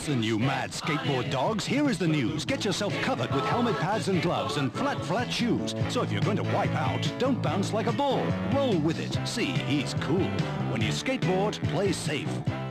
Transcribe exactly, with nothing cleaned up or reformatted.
Listen, you mad skateboard dogs, here is the news. Get yourself covered with helmet pads and gloves and flat, flat shoes. So if you're going to wipe out, don't bounce like a ball. Roll with it. See, he's cool. When you skateboard, play safe.